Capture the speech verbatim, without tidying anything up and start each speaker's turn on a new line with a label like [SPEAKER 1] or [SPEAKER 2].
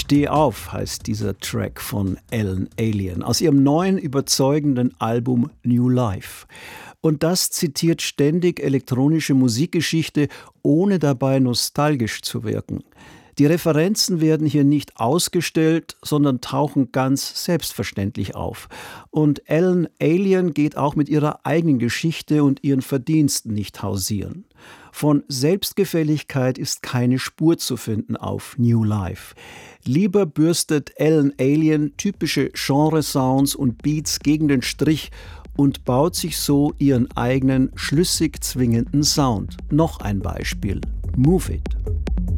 [SPEAKER 1] Steh auf heißt dieser Track von Ellen Allien aus ihrem neuen, überzeugenden Album New Life. Und das zitiert ständig elektronische Musikgeschichte, ohne dabei nostalgisch zu wirken. Die Referenzen werden hier nicht ausgestellt, sondern tauchen ganz selbstverständlich auf. Und Ellen Allien geht auch mit ihrer eigenen Geschichte und ihren Verdiensten nicht hausieren. Von Selbstgefälligkeit ist keine Spur zu finden auf New Life. Lieber bürstet Ellen Allien typische Genre-Sounds und Beats gegen den Strich und baut sich so ihren eigenen schlüssig zwingenden Sound. Noch ein Beispiel: Move It.